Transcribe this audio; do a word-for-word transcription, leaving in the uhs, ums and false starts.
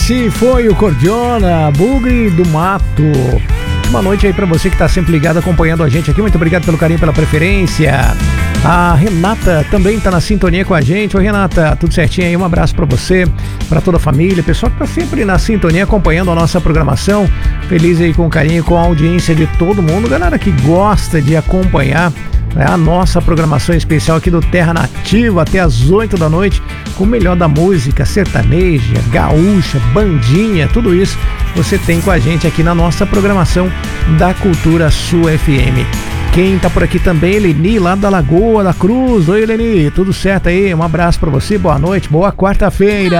Esse foi o Cordiona, Bugre do Mato. Uma noite aí pra você que tá sempre ligado, acompanhando a gente aqui. Muito obrigado pelo carinho, pela preferência. A Renata também tá na sintonia com a gente. Oi, Renata, tudo certinho aí? Um abraço pra você, pra toda a família, pessoal que tá sempre na sintonia, acompanhando a nossa programação. Feliz aí com o carinho, com a audiência de todo mundo. Galera que gosta de acompanhar É a nossa programação especial aqui do Terra Nativa até as oito da noite, com o melhor da música sertaneja, gaúcha, bandinha, tudo isso você tem com a gente aqui na nossa programação da Cultura Sul F M. Quem tá por aqui também, Eleni, lá da Lagoa da Cruz. Oi, Eleni, tudo certo aí? Um abraço pra você, boa noite, boa quarta-feira.